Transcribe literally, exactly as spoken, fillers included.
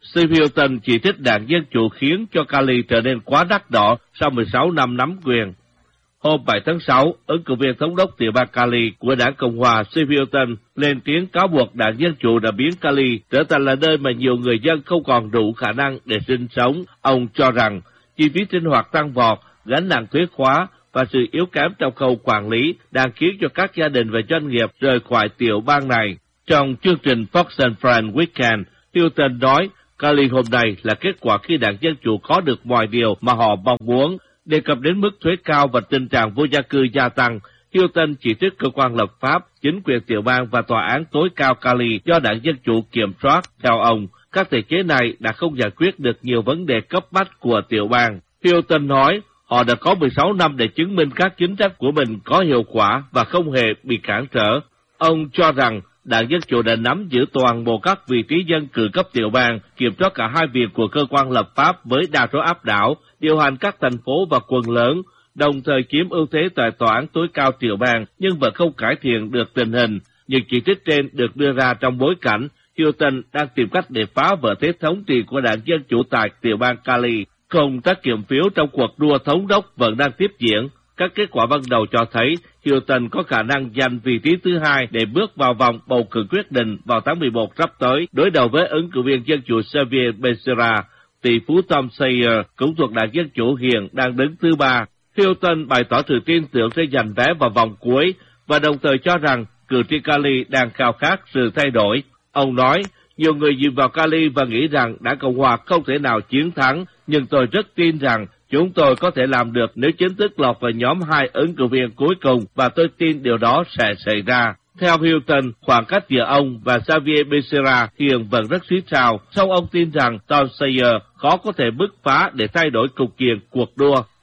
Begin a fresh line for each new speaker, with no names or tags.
Steve Hilton chỉ trích đảng Dân Chủ khiến cho Cali trở nên quá đắt đỏ sau mười sáu năm nắm quyền. Hôm bảy tháng sáu, ứng cử viên thống đốc tiểu bang Cali của đảng Cộng hòa Steve Hilton lên tiếng cáo buộc đảng Dân Chủ đã biến Cali trở thành là nơi mà nhiều người dân không còn đủ khả năng để sinh sống. Ông cho rằng chi phí sinh hoạt tăng vọt, gánh nặng thuế khóa và sự yếu kém trong khâu quản lý đang khiến cho các gia đình và doanh nghiệp rời khỏi tiểu bang này. Trong chương trình Fox and Friends Weekend, Hilton nói Cali hôm nay là kết quả khi đảng Dân Chủ có được mọi điều mà họ mong muốn. Đề cập đến mức thuế cao và tình trạng vô gia cư gia tăng, Hilton chỉ trích cơ quan lập pháp, chính quyền tiểu bang và tòa án tối cao Cali do đảng Dân Chủ kiểm soát. Theo ông, các thể chế này đã không giải quyết được nhiều vấn đề cấp bách của tiểu bang. Hilton nói họ đã có mười sáu năm để chứng minh các chính sách của mình có hiệu quả và không hề bị cản trở. Ông cho rằng đảng Dân Chủ đã nắm giữ toàn bộ các vị trí dân cử cấp tiểu bang, kiểm soát cả hai viện của cơ quan lập pháp với đa số áp đảo, điều hành các thành phố và quận lớn, đồng thời chiếm ưu thế tại tòa án tối cao tiểu bang nhưng vẫn không cải thiện được tình hình. Những chỉ trích trên được đưa ra trong bối cảnh Hilton đang tìm cách để phá vỡ thế thống trị của đảng Dân Chủ tại tiểu bang Cali. Công tác kiểm phiếu trong cuộc đua thống đốc vẫn đang tiếp diễn. Các kết quả ban đầu cho thấy Hilton có khả năng giành vị trí thứ hai để bước vào vòng bầu cử quyết định vào tháng mười một sắp tới, đối đầu với ứng cử viên Dân Chủ Xavier Becerra. Tỷ phú Tom Steyer cũng thuộc đảng Dân Chủ hiện đang đứng thứ ba. Hilton bày tỏ sự tin tưởng sẽ giành vé vào vòng cuối và đồng thời cho rằng cử tri Cali đang khao khát sự thay đổi. Ông nói, nhiều người nhìn vào Cali và nghĩ rằng đảng Cộng hòa không thể nào chiến thắng, nhưng tôi rất tin rằng chúng tôi có thể làm được nếu chính thức lọt vào nhóm hai ứng cử viên cuối cùng, và tôi tin điều đó sẽ xảy ra. Theo Hilton, khoảng cách giữa ông và Xavier Becerra hiện vẫn rất xít sao, song ông tin rằng Tom Steyer khó có thể bứt phá để thay đổi cục diện cuộc đua.